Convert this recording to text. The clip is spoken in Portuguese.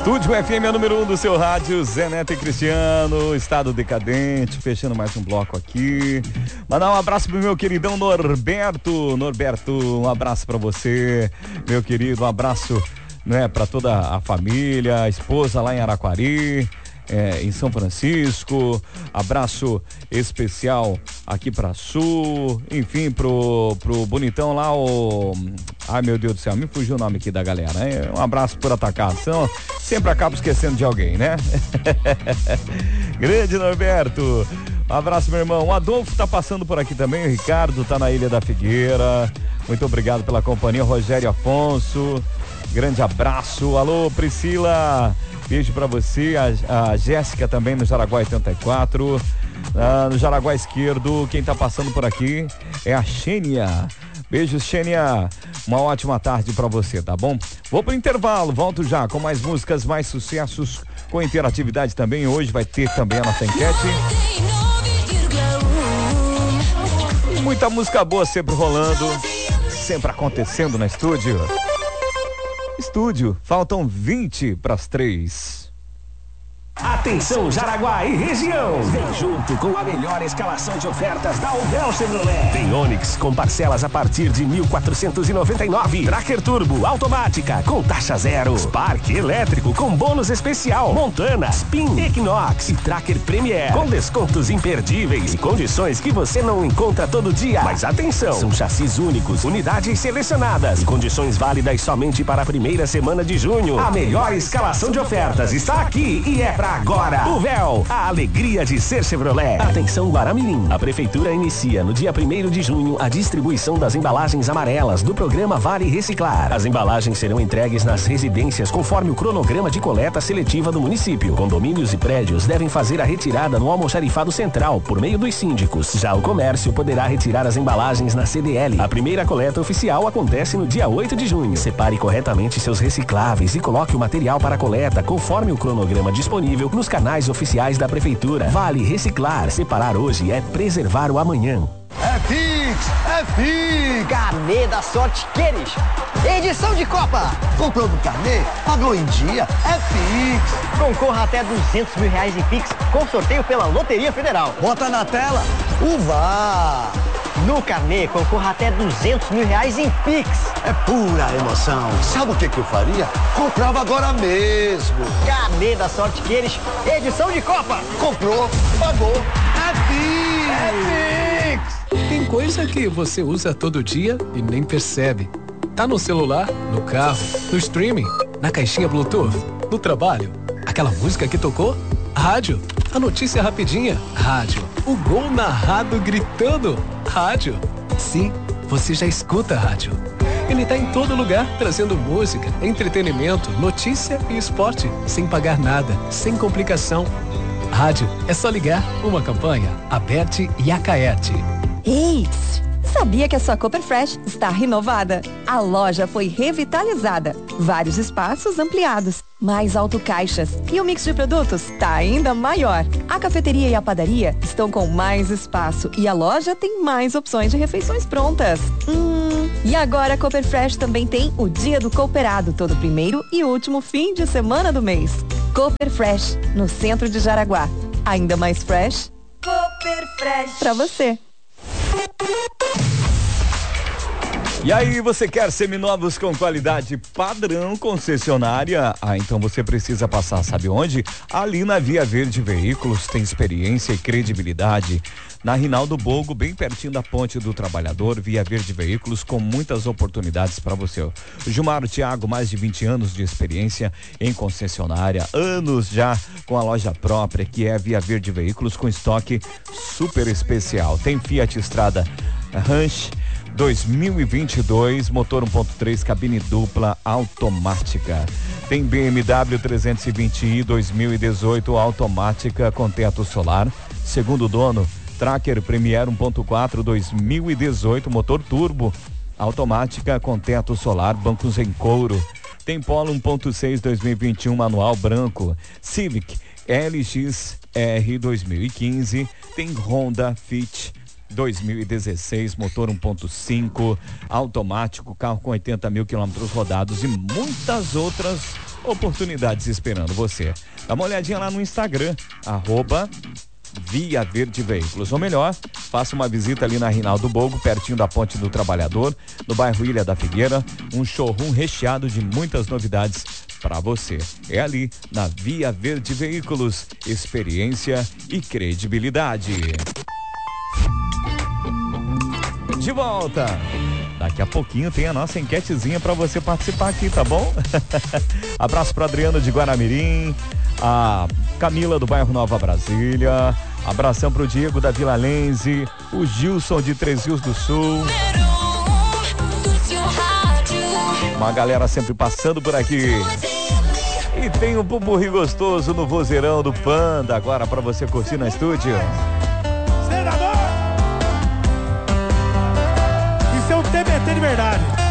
Estúdio FM número 1 do seu rádio, Zé Neto e Cristiano, Estado Decadente, fechando mais um bloco aqui. Mandar um abraço pro meu queridão Norberto. Norberto, um abraço pra você, meu querido, um abraço, né, pra toda a família, a esposa lá em Araquari. Em São Francisco, abraço especial aqui pra Sul, enfim, pro bonitão lá, ai meu Deus do céu, me fugiu o nome aqui da galera, né? Um abraço por atacação, sempre acabo esquecendo de alguém, né? Grande Norberto, um abraço, meu irmão. O Adolfo tá passando por aqui também, o Ricardo tá na Ilha da Figueira, muito obrigado pela companhia. Rogério Afonso, grande abraço. Alô, Priscila, beijo pra você. A Jéssica também no Jaraguá 84. No Jaraguá esquerdo, quem tá passando por aqui é a Xênia. Beijos, Xênia. Uma ótima tarde pra você, tá bom? Vou pro intervalo, volto já com mais músicas, mais sucessos, com interatividade também. Hoje vai ter também a nossa enquete. E muita música boa sempre rolando, sempre acontecendo na estúdio. Faltam 20 para as 3. Atenção Jaraguá e região, vem junto com a melhor escalação de ofertas da Uvel Chevrolet. Tem Onix com parcelas a partir de 1.499, Tracker Turbo automática com taxa zero, Spark elétrico com bônus especial, Montana, Spin, Equinox e Tracker Premier com descontos imperdíveis e condições que você não encontra todo dia. Mas atenção, são chassis únicos, unidades selecionadas e condições válidas somente para a primeira semana de junho. A melhor escalação de ofertas está aqui e é pra agora. Uvel, a alegria de ser Chevrolet. Atenção Guaramirim, a prefeitura inicia no dia 1º de junho a distribuição das embalagens amarelas do programa Vale Reciclar. As embalagens serão entregues nas residências conforme o cronograma de coleta seletiva do município. Condomínios e prédios devem fazer a retirada no almoxarifado central por meio dos síndicos. Já o comércio poderá retirar as embalagens na CDL. A primeira coleta oficial acontece no dia 8 de junho. Separe corretamente seus recicláveis e coloque o material para coleta conforme o cronograma disponível nos canais oficiais da prefeitura. Vale Reciclar. Separar hoje é preservar o amanhã. É Pix! É Pix! Carnê da Sorte Queres. Edição de Copa. Comprou no carnê? Pagou em dia? É Pix! Concorra até R$200 mil em Pix com sorteio pela Loteria Federal. Bota na tela. Uva! No carnê, concorra até R$200 mil em Pix. É pura emoção. Sabe o que eu faria? Comprava agora mesmo. Carnê da Sorte Queres, edição de Copa. Comprou, pagou. É Pix! É Pix! Tem coisa que você usa todo dia e nem percebe. Tá no celular, no carro, no streaming, na caixinha Bluetooth, no trabalho. Aquela música que tocou? Rádio. A notícia rapidinha? Rádio. O gol narrado gritando? Rádio. Sim, você já escuta a rádio. Ele tá em todo lugar, trazendo música, entretenimento, notícia e esporte, sem pagar nada, sem complicação. Rádio, é só ligar. Uma campanha, Aberte e Acaerte. Ei, sabia que a sua Cooper Fresh está renovada? A loja foi revitalizada, vários espaços ampliados, mais autocaixas e o mix de produtos está ainda maior. A cafeteria e a padaria estão com mais espaço e a loja tem mais opções de refeições prontas. E agora a Cooper Fresh também tem o Dia do Cooperado, todo primeiro e último fim de semana do mês. Cooper Fresh, no centro de Jaraguá. Ainda mais fresh? Cooper Fresh. Pra você. E aí, você quer seminovos com qualidade padrão concessionária? Então você precisa passar, sabe onde? Ali na Via Verde Veículos, tem experiência e credibilidade. Na Rinaldo Bogo, bem pertinho da Ponte do Trabalhador, Via Verde Veículos, com muitas oportunidades para você. O Gilmar Thiago, mais de 20 anos de experiência em concessionária, anos já com a loja própria, que é Via Verde Veículos, com estoque super especial. Tem Fiat Strada Ranch 2022, motor 1.3, cabine dupla automática. Tem BMW 320i 2018 automática com teto solar. Segundo dono, Tracker Premier 1.4 2018, motor turbo automática com teto solar, bancos em couro. Tem Polo 1.6 2021 manual branco. Civic LX R 2015. Tem Honda Fit 2016, motor 1.5, automático, carro com 80 mil quilômetros rodados e muitas outras oportunidades esperando você. Dá uma olhadinha lá no Instagram, @Via Verde Veículos, ou melhor, faça uma visita ali na Rinaldo Bogo, pertinho da Ponte do Trabalhador, no bairro Ilha da Figueira, um showroom recheado de muitas novidades para você. É ali na Via Verde Veículos, experiência e credibilidade. De volta. Daqui a pouquinho tem a nossa enquetezinha para você participar aqui, tá bom? Abraço para Adriano de Guaramirim, a Camila do bairro Nova Brasília, abração pro Diego da Vila Lense, o Gilson de Três Rios do Sul. Uma galera sempre passando por aqui. E tem um pupurri gostoso no vozeirão do Panda agora para você curtir no estúdio. Senador! Isso é um TBT de verdade.